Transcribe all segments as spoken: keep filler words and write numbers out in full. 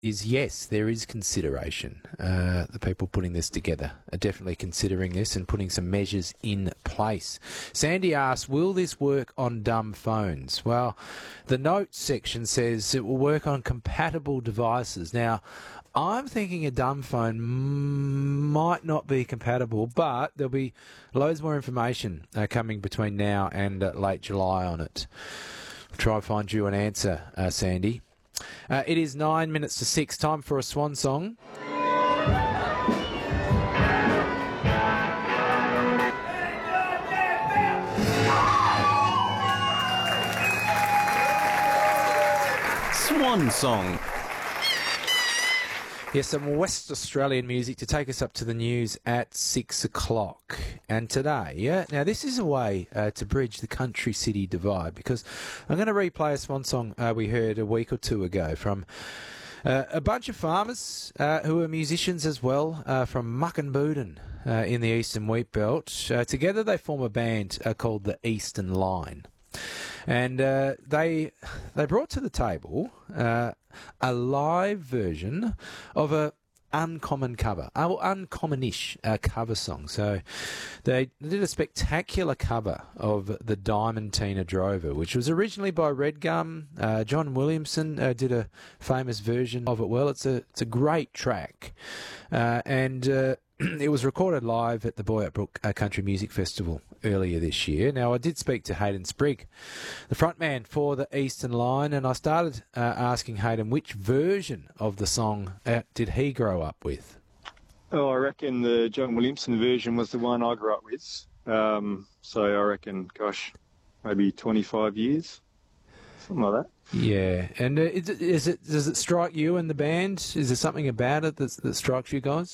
is yes, there is consideration. Uh, the people putting this together are definitely considering this and putting some measures in place. Sandy asks, will this work on dumb phones? Well, the notes section says it will work on compatible devices. Now, I'm thinking a dumb phone might not be compatible, but there'll be loads more information uh, coming between now and uh, late July on it. I'll try and find you an answer, uh, Sandy. Uh, it is nine minutes to six. Time for a swan song. Swan song. Yes, some West Australian music to take us up to the news at six o'clock. And today, yeah, now this is a way uh, to bridge the country-city divide, because I'm going to replay a swan song uh, we heard a week or two ago from uh, a bunch of farmers uh, who are musicians as well, uh, from Muckenbooden uh, in the Eastern Wheat Belt. Uh, together they form a band uh, called the Eastern Line. And uh, they they brought to the table uh, a live version of a uncommon cover, uh, uncommonish uh, cover song. So they did a spectacular cover of the Diamantina Drover, which was originally by Red Gum. Uh, John Williamson uh, did a famous version of it. Well, it's a it's a great track, uh, and uh, it was recorded live at the Boyup Brook uh, Country Music Festival earlier this year. Now, I did speak to Hayden Sprigg, the frontman for the Eastern Line, and I started uh, asking Hayden which version of the song uh, did he grow up with. Oh, I reckon the John Williamson version was the one I grew up with. Um, so I reckon, gosh, maybe twenty-five years, something like that. Yeah, and uh, is, it, is it does it strike you and the band? Is there something about it that, that strikes you guys?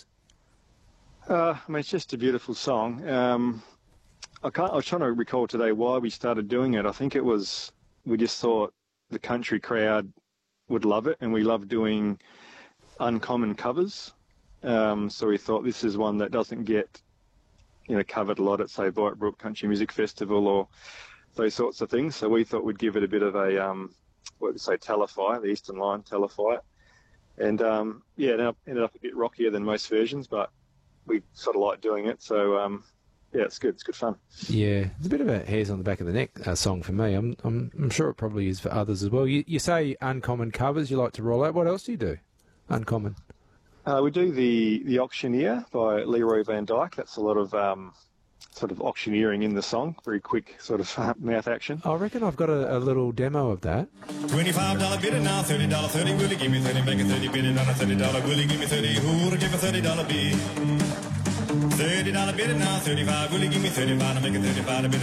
Uh, I mean, it's just a beautiful song. Um, I can't. I was trying to recall today why we started doing it. I think it was we just thought the country crowd would love it, and we love doing uncommon covers. Um, so we thought this is one that doesn't get, you know, covered a lot at, say, Boyup Brook Country Music Festival or those sorts of things. So we thought we'd give it a bit of a, um, what would you say, telefy, the Eastern Line, telefy it. And, um, yeah, it ended up a bit rockier than most versions, but we sort of like doing it. So, um, yeah, it's good. It's good fun. Yeah, it's a bit of a hairs on the back of the neck uh, song for me. I'm, I'm I'm sure it probably is for others as well. You, you say uncommon covers you like to roll out. What else do you do? Uncommon. Uh, we do the, the Auctioneer by Leroy Van Dyke. That's a lot of um, sort of auctioneering in the song. Very quick sort of uh, mouth action. I reckon I've got a, a little demo of that. twenty-five dollar bid now, thirty dollar thirty. Will you give me thirty? Make a thirty bid it on a thirty dollar. Will you give me thirty? Who will give a thirty dollar bid? thirty dollar bid now, thirty-five. Will you give me thirty-five? Make a thirty-five a bid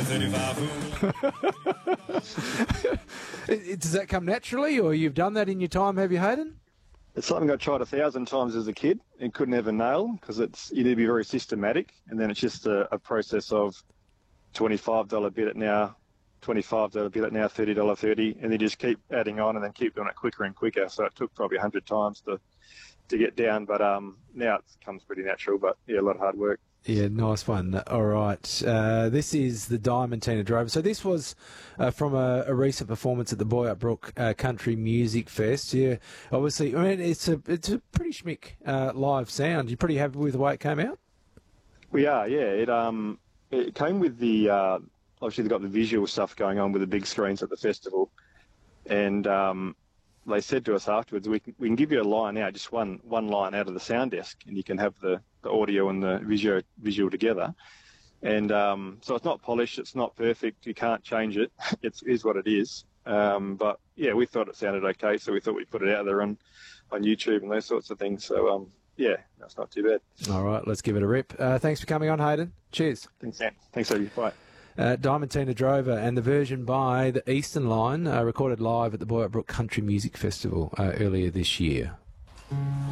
of thirty-five. Does that come naturally, or you've done that in your time, have you, Hayden? It's something I tried a thousand times as a kid and could never nail, because it's you need to be very systematic, and then it's just a, a process of twenty-five dollar bid it now, twenty-five dollar bid it now, thirty dollar thirty, and then just keep adding on and then keep doing it quicker and quicker. So it took probably a hundred times to to get down, but um, now it comes pretty natural, but yeah, a lot of hard work. Yeah, nice one. All right. Uh, this is the Diamantina Drover. So this was uh, from a, a recent performance at the Boyup Brook uh, Country Music Fest. Yeah, obviously, I mean, it's a it's a pretty schmick uh, live sound. You pretty happy with the way it came out? We are, yeah. It um it came with the uh, obviously they've got the visual stuff going on with the big screens at the festival, and um, they said to us afterwards, we can we can give you a line out, just one one line out of the sound desk, and you can have the the audio and the visual visual together. And um, so it's not polished, it's not perfect, you can't change it. It's, it is what it is. Um, but yeah, we thought it sounded okay, so we thought we'd put it out there on, on YouTube and those sorts of things. So um, yeah, that's not too bad. All right, let's give it a rip. Uh, thanks for coming on, Hayden. Cheers. Thanks, Sam. Thanks, Abby. Bye. Uh, Diamantina Drover, and the version by the Eastern Line, uh, recorded live at the Boyup Brook Country Music Festival uh, earlier this year.